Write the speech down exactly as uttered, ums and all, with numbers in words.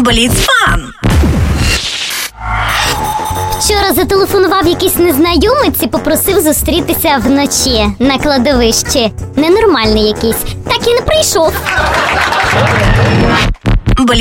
Бліц-фан! Вчора зателефонував якийсь незнайомець і попросив зустрітися вночі на кладовищі. Ненормальний якийсь. Так і не прийшов.